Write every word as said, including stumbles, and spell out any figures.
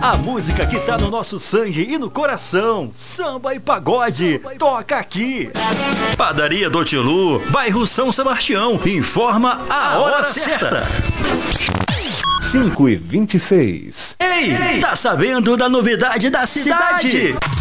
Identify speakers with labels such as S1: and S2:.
S1: A música que tá no nosso sangue e no coração. Samba e pagode. Toca aqui. Padaria do Tilu, bairro São Sebastião. Informa a hora certa.
S2: cinco e vinte e seis.
S1: Ei, tá sabendo da novidade da cidade?